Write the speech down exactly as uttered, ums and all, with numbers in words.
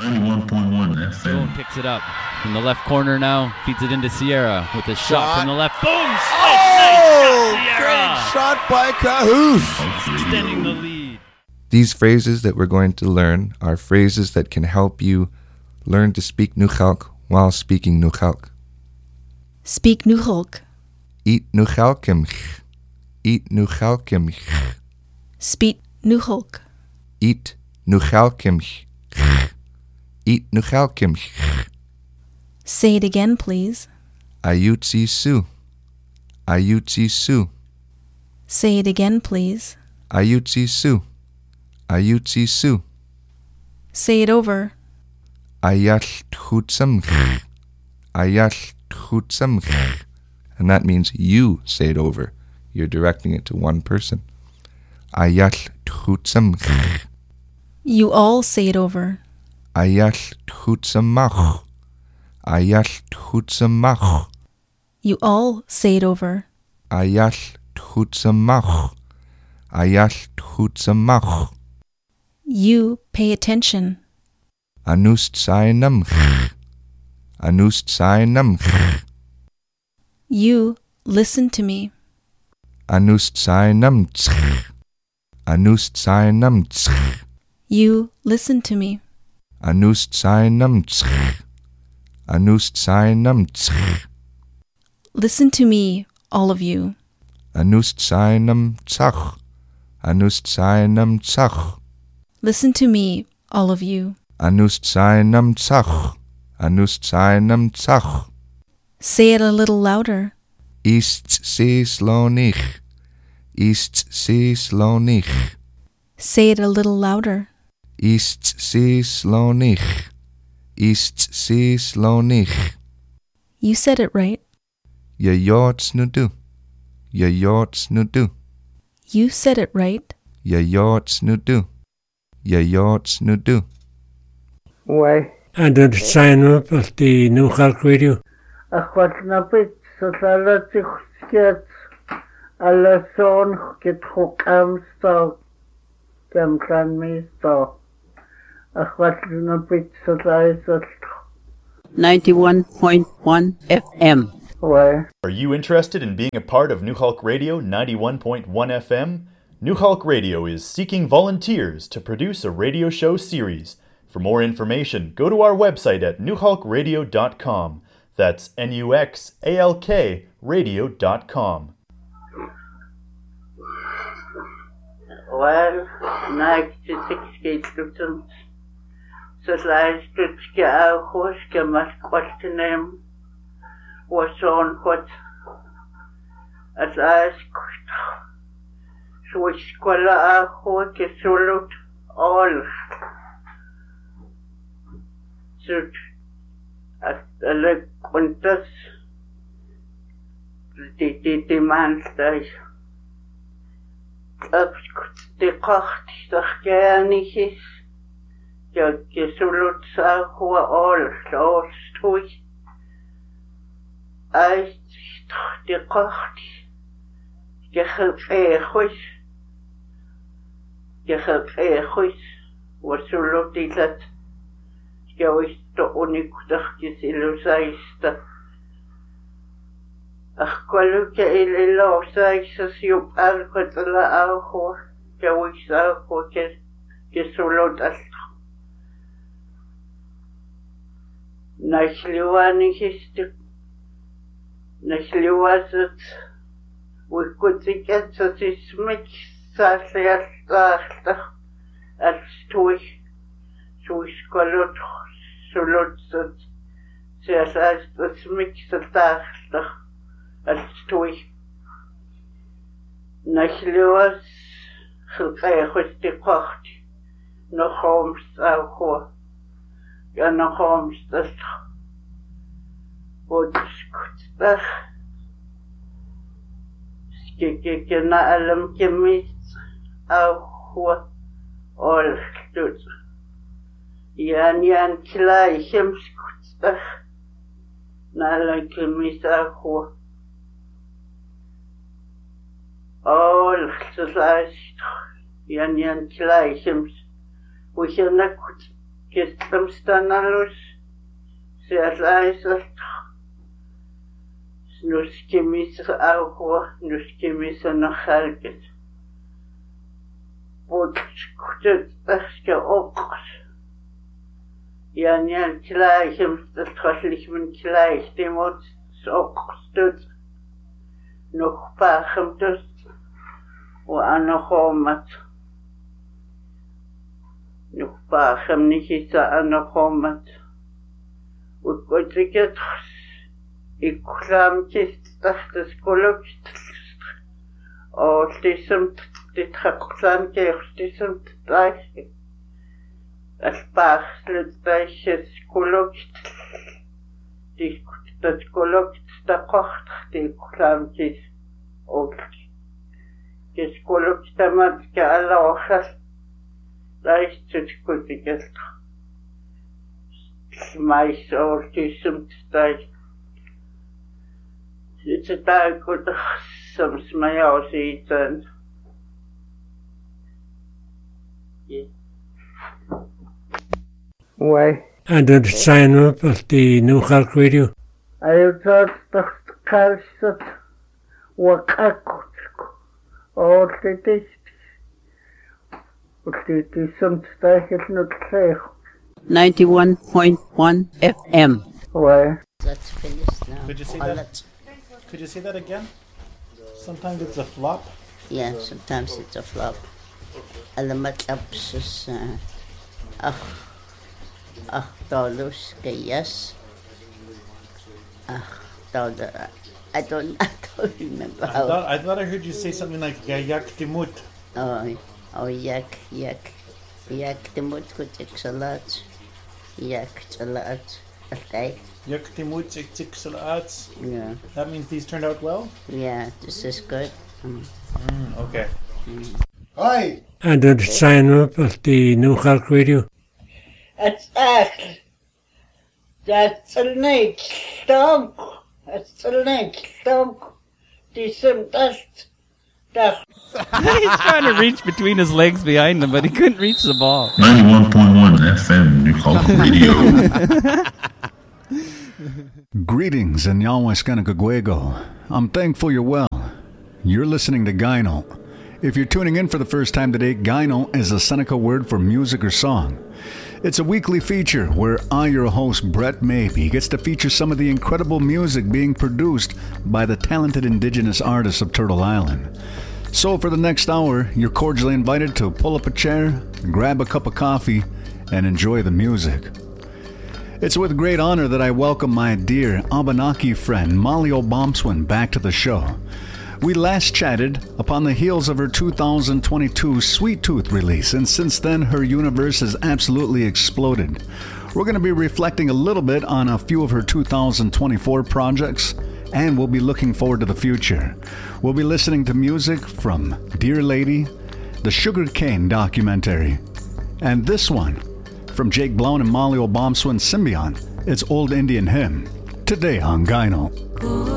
ninety-one point one F M. Boone picks it up in the left corner now, feeds it into Sierra with a shot, Shot. from the left. Boom! Oh, Nice shot, great Sierra! shot by Cahoose. Extending the lead. These phrases that we're going to learn are phrases that can help you learn to speak Nukhalk while speaking Nukhalk. Speak Nukhalk. Eat Nukhalkimch. Eat Nukhalkimch. Speak Nukhalk. Eat Nukhalkimch. Eat Nukhalkimch. Say it again, please. Ayutsi Su. Ayutsi Su. Say it again, please. Ayutsi Su. Ayutsi Su. Say it over. Ayal Tchutsamch. Ayal Tchutsamch. And that means you say it over. You're directing it to one person. Ayal Tchutsamch. You all say it over. Ayal Tchutsamach. Ayal Tchutsamach. You all say it over. Ayal Tchutsamach. Ayal Tchutsamach. You pay attention. Anust Sainamch. Anust Sainamch. You listen to me. Anust Sainamch. Anust Sainamch. You listen to me. Anust Sainamch. Anust Sainamch. Listen to me, all of you. Anust Sainamchach. Anust Sainamchach. Listen to me, all of you. Anust Sainamchach. Anust Sainamchach. Say it a little louder. Ist sie slonich. Ist sie slonich. Say it a little louder. Ist sie slonich. Ist sie slonich. You said it right. Je jorts nu du. Je jorts nu du. You said it right. Je jorts nu du. Je jorts nu du. Why? And then sign up at the Nukhalk Radio. Ach wat na bit, so alla zich skiet, alla son get hook amstag, dem kan me sta. Ach wat na bit, so is it. ninety-one point one F M. Why? Are you interested in being a part of Nukhalk Radio ninety-one point one F M? Nukhalk Radio is seeking volunteers to produce a radio show series. For more information, go to our website at nukhalk radio dot com. That's N U X A L K radio dot com. Well, ninety-six gate Luton. So lies Tutske Auhos, Gamas Quatinum, was on what as I so we squalla Auho, Gesulut, all. So, at a look on this, the the demand stage. Up the cocht, the garnishes, the gesulut who are all all stoy. I the cocht, the help a hoist, the help a hoist, was so loaded that. Jou is de onikudagjes illusaista. Ach, kwaluke ililausaisa si op alkotala auho. Jou is auho ke gesolot alto. Nashliwani histu. Nashliwazut. Wikutikets as is mix sasli alta. Alstui. Suiskolot. Solot says as the mix of that as stoy. Nashliwas Hilkay Husti Kocht, no homes out ho, and no homes that would scoot. Skikina alam kimis out ho all stood. Yan yan kilai him skutstach na like misa ho all so yan yan kilai him we shall not Kistamstanalus, Sialaisat, Snuskimis Agua, Nuskimis and Halkit. But could Taska Okos. Janjan Klaihim, the Trashlichman Klaih, Demot, Sokstut, Noch Pachem Dust, or Anahomat. Noch Pachem Nikisa Anahomat. Would go to get Ik klam kist das Kolok. Oh, stisem, dit haklan ke, stisem, gleich. Das Bachslet welches Kolok, die das Kolok da kocht, die Klamkis und das Kolok da matke alle Ochas leicht zu skutiges. Mais or tisum stai. It's a tag good some smile seeds and yeah. Why? And then sign up at the New York Radio. I thought the cars that were kakut. All the dish. But it is some stuff is not safe. ninety-one point one F M. Why? That's finished now. Could you see All that? Could you say that again? Sometimes it's a flop. Yeah, sometimes it's a flop. Alamat upsus. Ah, ah, dollars. Yes. Ah, dollar. I don't. I don't remember I how. thought, I thought I heard you say something like Gayak Timut. Oh, oh, yak, yak, yak. Timut kutik salat. Yak salat. Okay. Yak Timut Tik Salats. Yeah. That means these turned out well? Yeah, this is good. Mm. Mm, okay. Mm. Hi. And then sign up at the New York Radio. It's echt. That's a night stunk. It's a night stunk. Decent dust. Dust. He's trying to reach between his legs behind him, but he couldn't reach the ball. ninety-one point one F M, New York Radio. Greetings in Yawaskanakaguego. I'm thankful you're well. You're listening to Gyno. If you're tuning in for the first time today, Gyno is a Seneca word for music or song. It's a weekly feature where I, your host, Brett Maybe, gets to feature some of the incredible music being produced by the talented indigenous artists of Turtle Island. So for the next hour, you're cordially invited to pull up a chair, grab a cup of coffee, and enjoy the music. It's with great honor that I welcome my dear Abenaki friend Molly Obomswin back to the show. We last chatted upon the heels of her two thousand twenty-two Sweet Tooth release, and since then her universe has absolutely exploded. We're going to be reflecting a little bit on a few of her two thousand twenty-four projects, and we'll be looking forward to the future. We'll be listening to music from Dear Lady, the Sugar Cane documentary, and this one from Jake Blown and Molly Obomswin Symbiont. It's Old Indian Hymn, today on Gyno.